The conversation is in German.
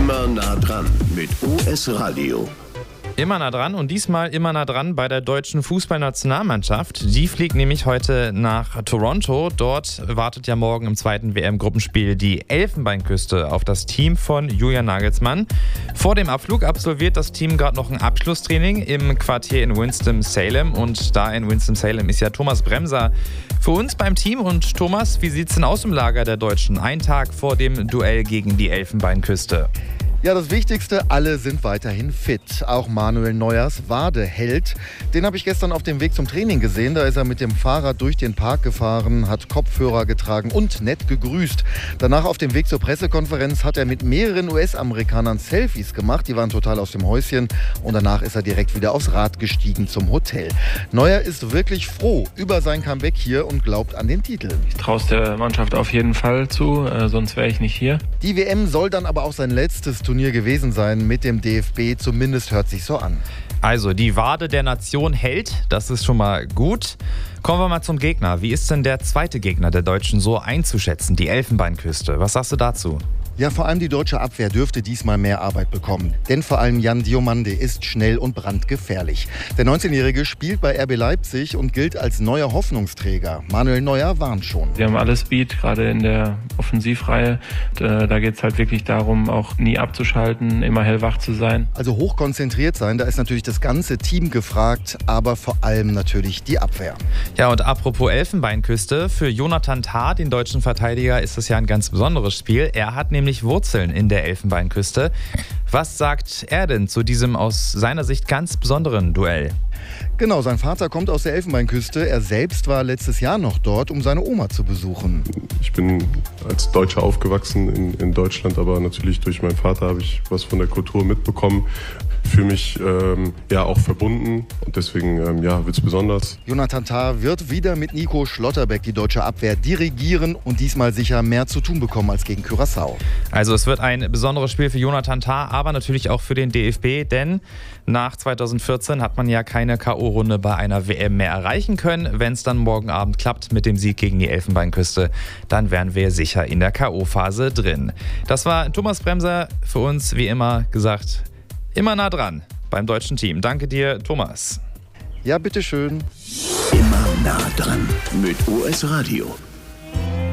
Immer nah dran mit US Radio. Immer nah dran und diesmal immer nah dran bei der deutschen Fußballnationalmannschaft. Die fliegt nämlich heute nach Toronto. Dort wartet ja morgen im zweiten WM-Gruppenspiel die Elfenbeinküste auf das Team von Julian Nagelsmann. Vor dem Abflug absolviert das Team gerade noch ein Abschlusstraining im Quartier in Winston-Salem. Und da in Winston-Salem ist ja Thomas Bremser für uns beim Team. Und Thomas, wie sieht es denn aus im Lager der Deutschen? Ein Tag vor dem Duell gegen die Elfenbeinküste. Ja, das Wichtigste, alle sind weiterhin fit. Auch Manuel Neuers Wadeheld. Den habe ich gestern auf dem Weg zum Training gesehen. Da ist er mit dem Fahrrad durch den Park gefahren, hat Kopfhörer getragen und nett gegrüßt. Danach auf dem Weg zur Pressekonferenz hat er mit mehreren US-Amerikanern Selfies gemacht. Die waren total aus dem Häuschen. Und danach ist er direkt wieder aufs Rad gestiegen zum Hotel. Neuer ist wirklich froh über sein Comeback hier und glaubt an den Titel. Ich traue es der Mannschaft auf jeden Fall zu, sonst wäre ich nicht hier. Die WM soll dann aber auch sein letztes Turnier gewesen sein mit dem DFB, zumindest hört sich so an. Also die Wade der Nation hält, das ist schon mal gut. Kommen wir mal zum Gegner. Wie ist denn der zweite Gegner der Deutschen so einzuschätzen, die Elfenbeinküste? Was sagst du dazu? Ja, vor allem die deutsche Abwehr dürfte diesmal mehr Arbeit bekommen. Denn vor allem Jan Diomande ist schnell und brandgefährlich. Der 19-Jährige spielt bei RB Leipzig und gilt als neuer Hoffnungsträger. Manuel Neuer warnt schon. Wir haben alles Speed, gerade in der Offensivreihe. Da geht es halt wirklich darum, auch nie abzuschalten, immer hellwach zu sein. Also hochkonzentriert sein, da ist natürlich das ganze Team gefragt, aber vor allem natürlich die Abwehr. Ja, und apropos Elfenbeinküste, für Jonathan Tah, den deutschen Verteidiger, ist das ja ein ganz besonderes Spiel. Er hat nämlich Wurzeln in der Elfenbeinküste. Was sagt er denn zu diesem aus seiner Sicht ganz besonderen Duell? Genau, sein Vater kommt aus der Elfenbeinküste. Er selbst war letztes Jahr noch dort, um seine Oma zu besuchen. Ich bin als Deutscher aufgewachsen in Deutschland, aber natürlich durch meinen Vater habe ich was von der Kultur mitbekommen. Fühle mich auch verbunden und deswegen wird es besonders. Jonathan Tah wird wieder mit Nico Schlotterbeck die deutsche Abwehr dirigieren und diesmal sicher mehr zu tun bekommen als gegen Curaçao. Also es wird ein besonderes Spiel für Jonathan Tah, aber natürlich auch für den DFB, denn nach 2014 hat man ja keine K.O.-Runde bei einer WM mehr erreichen können. Wenn es dann morgen Abend klappt mit dem Sieg gegen die Elfenbeinküste, dann wären wir sicher in der K.O.-Phase drin. Das war Thomas Bremser, für uns wie immer gesagt, immer nah dran beim deutschen Team. Danke dir, Thomas. Ja, bitteschön. Immer nah dran mit US Radio.